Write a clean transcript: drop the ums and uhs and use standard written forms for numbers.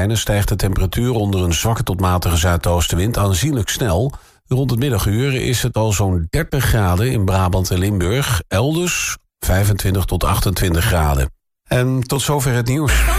verschijnen stijgt de temperatuur onder een zwakke tot matige zuidoostenwind aanzienlijk snel. Rond het middaguur is het al zo'n 30 graden in Brabant en Limburg. Elders 25 tot 28 graden. En tot zover het nieuws.